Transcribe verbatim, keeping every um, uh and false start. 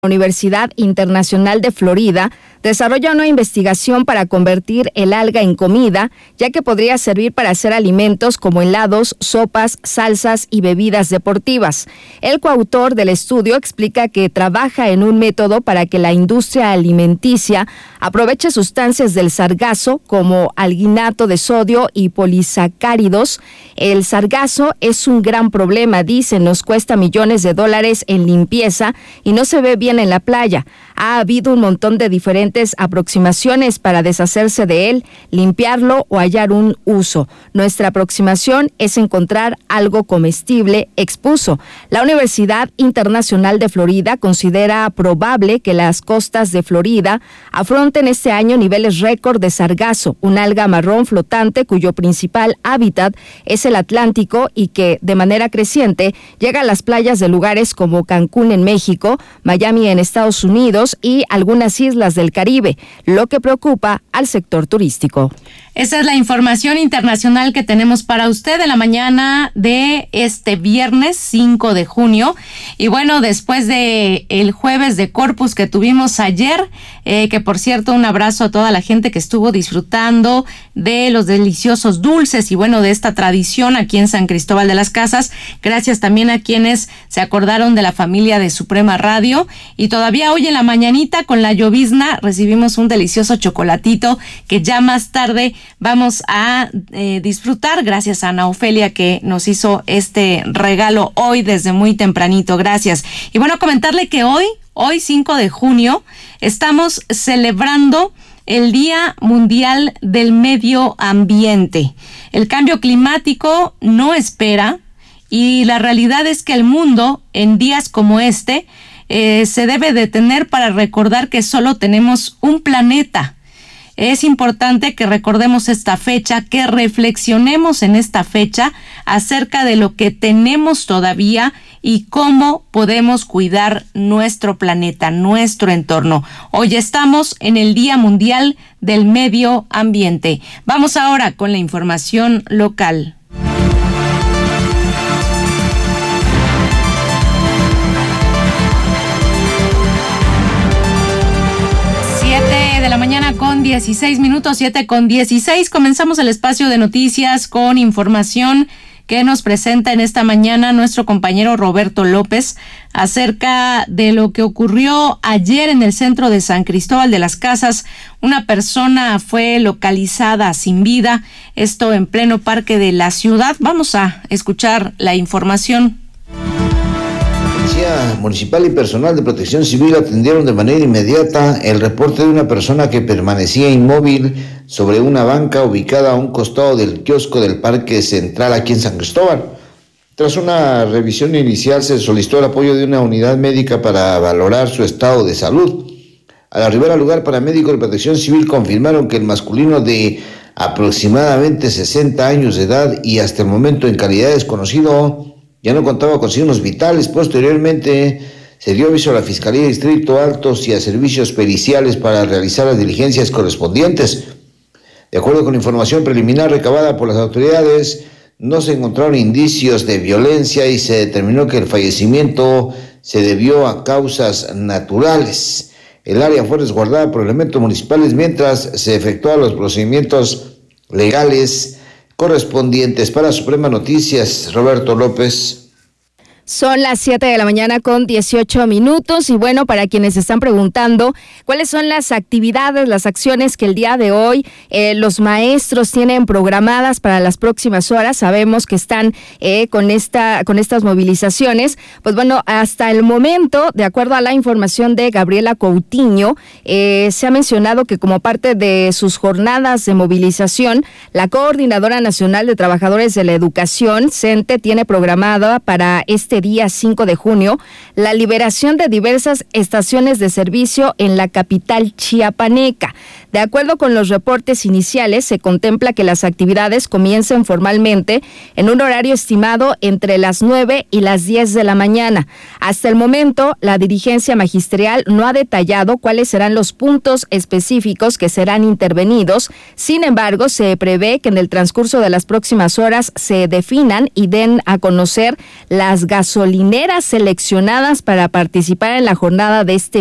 La Universidad Internacional de Florida desarrolla una investigación para convertir el alga en comida, ya que podría servir para hacer alimentos como helados, sopas, salsas y bebidas deportivas. El coautor del estudio explica que trabaja en un método para que la industria alimenticia aproveche sustancias del sargazo como alginato de sodio y polisacáridos. El sargazo es un gran problema, dice, nos cuesta millones de dólares en limpieza y no se ve bien en la playa. Ha habido un montón de diferentes aproximaciones para deshacerse de él, limpiarlo o hallar un uso. Nuestra aproximación es encontrar algo comestible, expuso. La Universidad Internacional de Florida considera probable que las costas de Florida afronten este año niveles récord de sargazo, un alga marrón flotante cuyo principal hábitat es el Atlántico y que, de manera creciente, llega a las playas de lugares como Cancún en México, Miami en Estados Unidos y algunas islas del Caribe, lo que preocupa al sector turístico. Esa es la información internacional que tenemos para usted en la mañana de este viernes cinco de junio. Y bueno, después de el jueves de Corpus que tuvimos ayer, eh, que por cierto, un abrazo a toda la gente que estuvo disfrutando de los deliciosos dulces y bueno, de esta tradición aquí en San Cristóbal de las Casas. Gracias también a quienes se acordaron de la familia de Suprema Radio. Y todavía hoy en la mañanita con la llovizna recibimos un delicioso chocolatito que ya más tarde vamos a eh, disfrutar, gracias a Ana Ofelia que nos hizo este regalo hoy desde muy tempranito, gracias. Y bueno, comentarle que hoy, hoy cinco de junio, estamos celebrando el Día Mundial del Medio Ambiente. El cambio climático no espera y la realidad es que el mundo en días como este eh, se debe detener para recordar que solo tenemos un planeta. Es importante que recordemos esta fecha, que reflexionemos en esta fecha acerca de lo que tenemos todavía y cómo podemos cuidar nuestro planeta, nuestro entorno. Hoy estamos en el Día Mundial del Medio Ambiente. Vamos ahora con la información local. de la mañana con dieciséis minutos, siete con dieciséis. Comenzamos el espacio de noticias con información que nos presenta en esta mañana nuestro compañero Roberto López acerca de lo que ocurrió ayer en el centro de San Cristóbal de las Casas. Una persona fue localizada sin vida, esto en pleno parque de la ciudad. Vamos a escuchar la información. Policía municipal y personal de protección civil atendieron de manera inmediata el reporte de una persona que permanecía inmóvil sobre una banca ubicada a un costado del kiosco del Parque Central aquí en San Cristóbal. Tras una revisión inicial se solicitó el apoyo de una unidad médica para valorar su estado de salud. Al arribar al lugar, paramédicos de protección civil confirmaron que el masculino de aproximadamente sesenta años de edad y hasta el momento en calidad de desconocido ya no contaba con signos vitales. Posteriormente se dio aviso a la Fiscalía de Distrito Altos y a servicios periciales para realizar las diligencias correspondientes. De acuerdo con información preliminar recabada por las autoridades, no se encontraron indicios de violencia y se determinó que el fallecimiento se debió a causas naturales. El área fue resguardada por elementos municipales mientras se efectuaban los procedimientos legales correspondientes. Para Suprema Noticias, Roberto López. Son las siete de la mañana con dieciocho minutos y bueno, para quienes están preguntando cuáles son las actividades, las acciones que el día de hoy eh, los maestros tienen programadas para las próximas horas, sabemos que están eh, con esta con estas movilizaciones, pues bueno, hasta el momento, de acuerdo a la información de Gabriela Coutinho, eh, se ha mencionado que como parte de sus jornadas de movilización, la Coordinadora Nacional de Trabajadores de la Educación, CENTE, tiene programada para este día cinco de junio, la liberación de diversas estaciones de servicio en la capital chiapaneca. De acuerdo con los reportes iniciales, se contempla que las actividades comiencen formalmente en un horario estimado entre las nueve y las diez de la mañana. Hasta el momento, la dirigencia magisterial no ha detallado cuáles serán los puntos específicos que serán intervenidos. Sin embargo, se prevé que en el transcurso de las próximas horas se definan y den a conocer las gasolinadas gasolineras seleccionadas para participar en la jornada de este